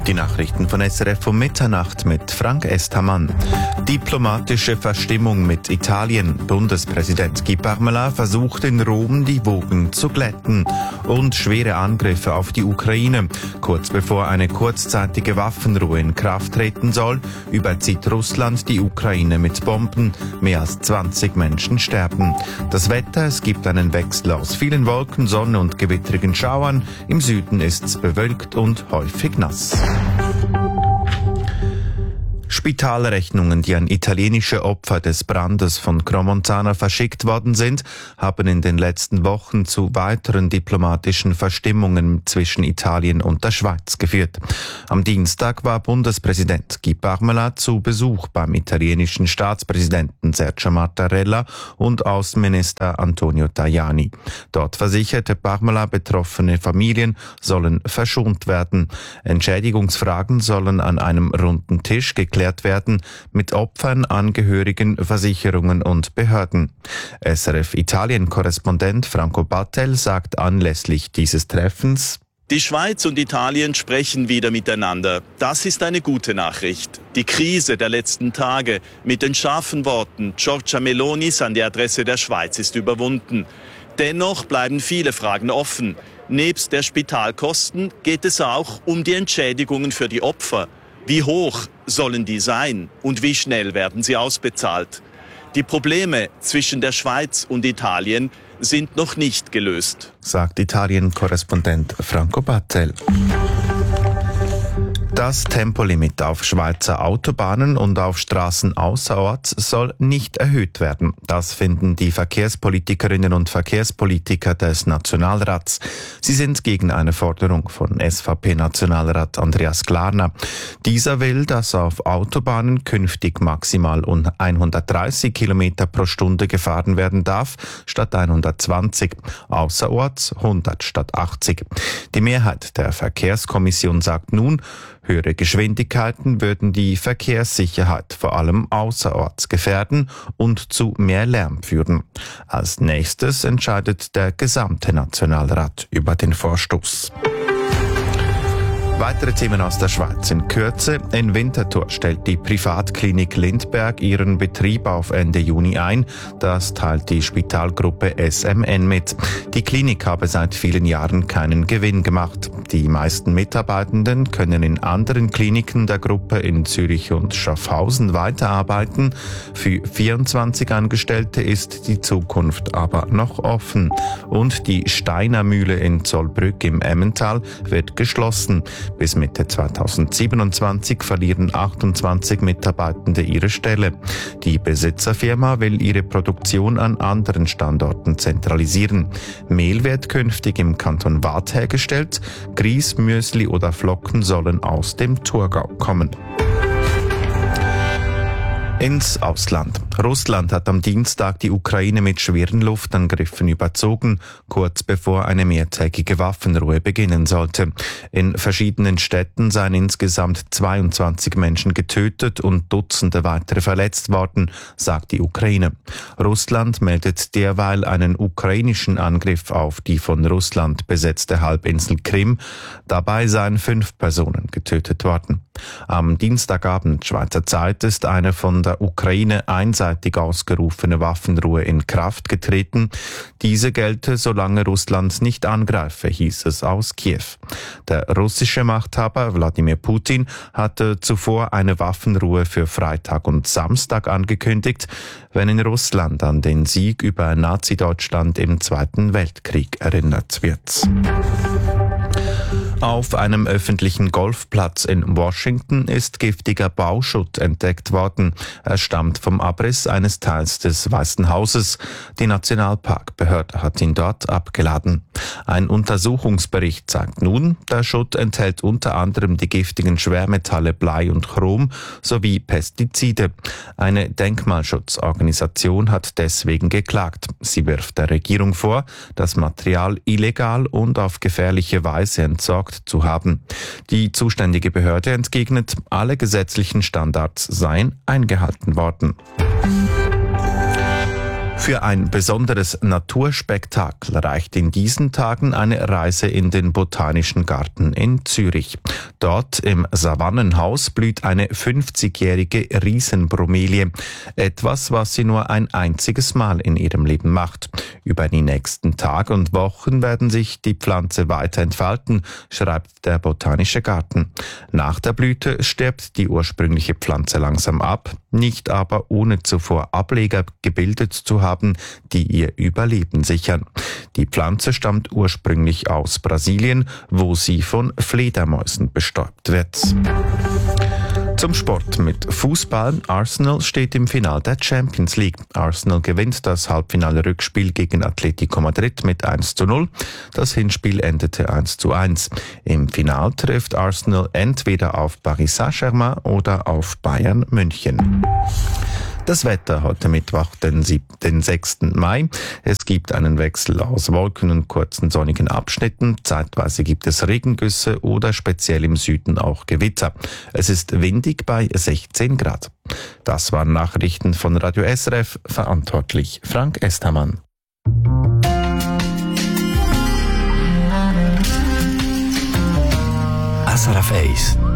Die Nachrichten von SRF um Mitternacht mit Frank Estamann. Diplomatische Verstimmung mit Italien. Bundespräsident Guy Parmelin versucht in Rom die Wogen zu glätten. Und schwere Angriffe auf die Ukraine. Kurz bevor eine kurzzeitige Waffenruhe in Kraft treten soll, überzieht Russland die Ukraine mit Bomben. Mehr als 20 Menschen sterben. Das Wetter, es gibt einen Wechsel aus vielen Wolken, Sonne und gewittrigen Schauern. Im Süden ist's bewölkt und häufig nass. Spitalrechnungen, die an italienische Opfer des Brandes von Cremona verschickt worden sind, haben in den letzten Wochen zu weiteren diplomatischen Verstimmungen zwischen Italien und der Schweiz geführt. Am Dienstag war Bundespräsident Guy Parmelin zu Besuch beim italienischen Staatspräsidenten Sergio Mattarella und Außenminister Antonio Tajani. Dort versicherte Parmelin, betroffene Familien sollen verschont werden. Entschädigungsfragen sollen an einem runden Tisch geklärt werden mit Opfern, Angehörigen, Versicherungen und Behörden. SRF-Italien-Korrespondent Franco Battel sagt anlässlich dieses Treffens: Die Schweiz und Italien sprechen wieder miteinander. Das ist eine gute Nachricht. Die Krise der letzten Tage mit den scharfen Worten Giorgia Melonis an die Adresse der Schweiz ist überwunden. Dennoch bleiben viele Fragen offen. Nebst der Spitalkosten geht es auch um die Entschädigungen für die Opfer. Wie hoch sollen die sein und wie schnell werden sie ausbezahlt? Die Probleme zwischen der Schweiz und Italien sind noch nicht gelöst, sagt Italien-Korrespondent Franco Battel. Das Tempolimit auf Schweizer Autobahnen und auf Straßen außerorts soll nicht erhöht werden. Das finden die Verkehrspolitikerinnen und Verkehrspolitiker des Nationalrats. Sie sind gegen eine Forderung von SVP-Nationalrat Andreas Glarner. Dieser will, dass auf Autobahnen künftig maximal 130 Kilometer pro Stunde gefahren werden darf, statt 120. Außerorts 100 statt 80. Die Mehrheit der Verkehrskommission sagt nun, höhere Geschwindigkeiten würden die Verkehrssicherheit vor allem außerorts gefährden und zu mehr Lärm führen. Als nächstes entscheidet der gesamte Nationalrat über den Vorstoß. Weitere Themen aus der Schweiz in Kürze. In Winterthur stellt die Privatklinik Lindberg ihren Betrieb auf Ende Juni ein. Das teilt die Spitalgruppe SMN mit. Die Klinik habe seit vielen Jahren keinen Gewinn gemacht. Die meisten Mitarbeitenden können in anderen Kliniken der Gruppe in Zürich und Schaffhausen weiterarbeiten. Für 24 Angestellte ist die Zukunft aber noch offen. Und die Steiner Mühle in Zollbrück im Emmental wird geschlossen. Bis Mitte 2027 verlieren 28 Mitarbeitende ihre Stelle. Die Besitzerfirma will ihre Produktion an anderen Standorten zentralisieren. Mehl wird künftig im Kanton Waadt hergestellt. Grieß, Müsli oder Flocken sollen aus dem Thurgau kommen. Ins Ausland. Russland hat am Dienstag die Ukraine mit schweren Luftangriffen überzogen, kurz bevor eine mehrtägige Waffenruhe beginnen sollte. In verschiedenen Städten seien insgesamt 22 Menschen getötet und Dutzende weitere verletzt worden, sagt die Ukraine. Russland meldet derweil einen ukrainischen Angriff auf die von Russland besetzte Halbinsel Krim. Dabei seien 5 Personen getötet worden. Am Dienstagabend Schweizer Zeit ist eine von der Ukraine einseitig ausgerufene Waffenruhe in Kraft getreten. Diese gelte, solange Russland nicht angreife, hieß es aus Kiew. Der russische Machthaber Wladimir Putin hatte zuvor eine Waffenruhe für Freitag und Samstag angekündigt, wenn in Russland an den Sieg über Nazi-Deutschland im Zweiten Weltkrieg erinnert wird. Auf einem öffentlichen Golfplatz in Washington ist giftiger Bauschutt entdeckt worden. Er stammt vom Abriss eines Teils des Weißen Hauses. Die Nationalparkbehörde hat ihn dort abgeladen. Ein Untersuchungsbericht zeigt nun, der Schutt enthält unter anderem die giftigen Schwermetalle Blei und Chrom sowie Pestizide. Eine Denkmalschutzorganisation hat deswegen geklagt. Sie wirft der Regierung vor, das Material illegal und auf gefährliche Weise entsorgt zu haben. Die zuständige Behörde entgegnet, alle gesetzlichen Standards seien eingehalten worden. Für ein besonderes Naturspektakel reicht in diesen Tagen eine Reise in den Botanischen Garten in Zürich. Dort im Savannenhaus blüht eine 50-jährige Riesenbromelie. Etwas, was sie nur ein einziges Mal in ihrem Leben macht. Über die nächsten Tage und Wochen werden sich die Pflanze weiter entfalten, schreibt der Botanische Garten. Nach der Blüte stirbt die ursprüngliche Pflanze langsam ab, nicht aber ohne zuvor Ableger gebildet zu haben, die ihr Überleben sichern. Die Pflanze stammt ursprünglich aus Brasilien, wo sie von Fledermäusen bestäubt wird. Zum Sport mit Fußball. Arsenal steht im Finale der Champions League. Arsenal gewinnt das Halbfinale-Rückspiel gegen Atletico Madrid mit 1:0. Das Hinspiel endete 1:1. Im Finale trifft Arsenal entweder auf Paris Saint-Germain oder auf Bayern München. Das Wetter heute Mittwoch, den 6. Mai. Es gibt einen Wechsel aus Wolken und kurzen sonnigen Abschnitten. Zeitweise gibt es Regengüsse oder speziell im Süden auch Gewitter. Es ist windig bei 16 Grad. Das waren Nachrichten von Radio SRF, verantwortlich Frank Estermann. SRF 1